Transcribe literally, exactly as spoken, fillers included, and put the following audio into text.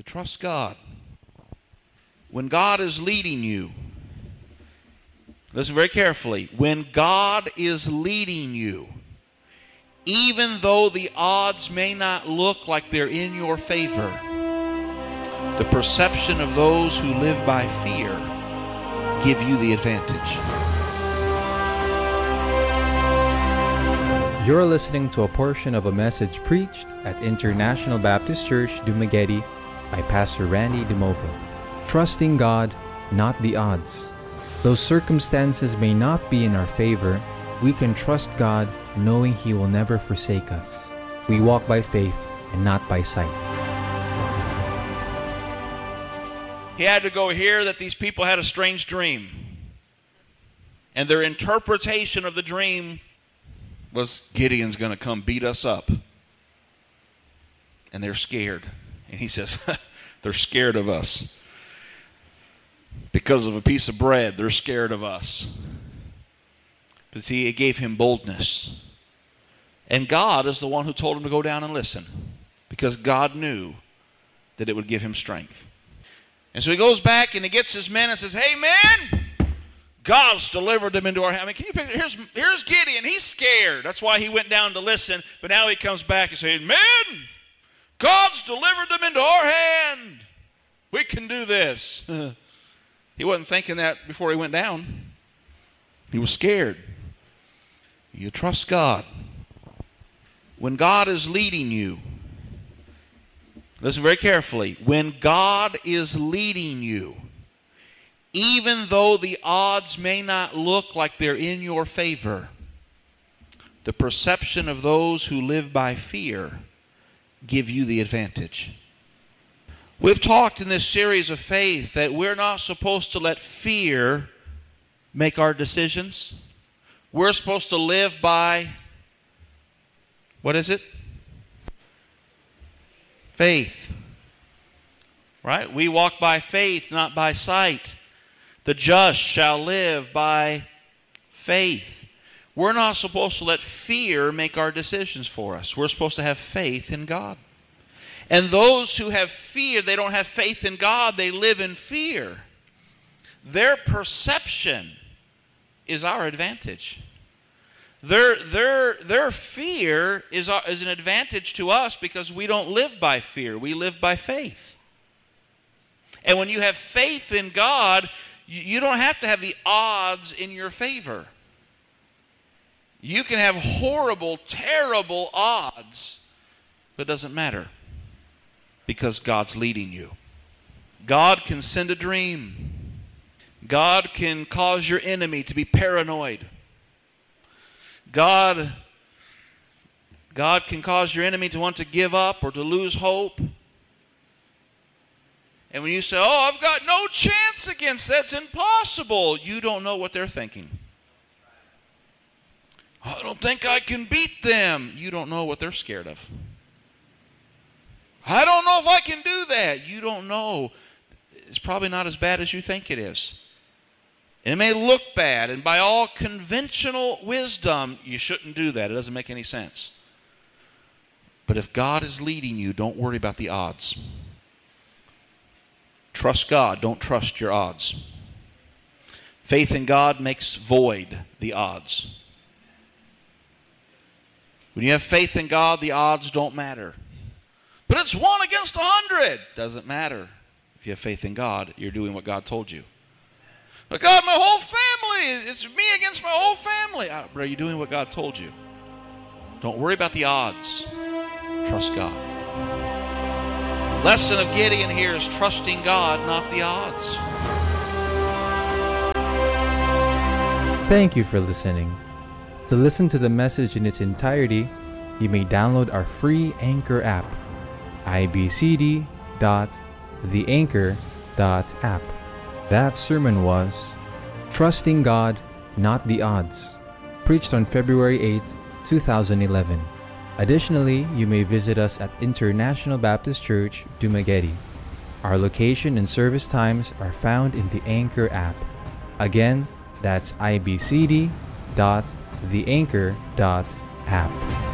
trust God. When God is leading you, listen very carefully. When God is leading you, even though the odds may not look like they're in your favor, the perception of those who live by fear give you the advantage. You're listening to a portion of a message preached at International Baptist Church, Dumaguete by Pastor Randy DeMova. Trusting God, not the odds. Though circumstances may not be in our favor, we can trust God knowing He will never forsake us. We walk by faith and not by sight. He had to go hear that these people had a strange dream. And their interpretation of the dream was, Gideon's going to come beat us up. And they're scared. And he says, they're scared of us. Because of a piece of bread, they're scared of us. But see, it gave him boldness. And God is the one who told him to go down and listen. Because God knew that it would give him strength. And so he goes back and he gets his men and says, hey, men, God's delivered them into our hand. I mean, can you picture? Here's, here's Gideon. He's scared. That's why he went down to listen. But now he comes back and says, men, God's delivered them into our hand. We can do this. He wasn't thinking that before he went down. He was scared. You trust God. When God is leading you, listen very carefully. When God is leading you, even though the odds may not look like they're in your favor, the perception of those who live by fear give you the advantage. We've talked in this series of faith that we're not supposed to let fear make our decisions. We're supposed to live by, what is it? Faith. Right? We walk by faith, not by sight. The just shall live by faith. We're not supposed to let fear make our decisions for us. We're supposed to have faith in God. And those who have fear, they don't have faith in God, they live in fear. Their perception is our advantage. Their, their, their fear is, our, is an advantage to us because we don't live by fear. We live by faith. And when you have faith in God, you, you don't have to have the odds in your favor. You can have horrible, terrible odds, but it doesn't matter because God's leading you. God can send a dream. God can cause your enemy to be paranoid. God, God can cause your enemy to want to give up or to lose hope. And when you say, oh, I've got no chance against that, it's impossible, you don't know what they're thinking. I don't think I can beat them. You don't know what they're scared of. I don't know if I can do that. You don't know. It's probably not as bad as you think it is. And it may look bad, and by all conventional wisdom, you shouldn't do that. It doesn't make any sense. But if God is leading you, don't worry about the odds. Trust God. Don't trust your odds. Faith in God makes void the odds. When you have faith in God, the odds don't matter. But it's one against a hundred. Doesn't matter. If you have faith in God, you're doing what God told you. But God, my whole family, it's me against my whole family. But are you doing what God told you? Don't worry about the odds. Trust God. The lesson of Gideon here is trusting God, not the odds. Thank you for listening. To listen to the message in its entirety, you may download our free Anchor app, i b c d dot the anchor dot app. That sermon was Trusting God, Not the Odds, preached on February eighth, twenty eleven. Additionally, you may visit us at International Baptist Church, Dumaguete. Our location and service times are found in the Anchor app. Again, that's i b c d dot the anchor dot app.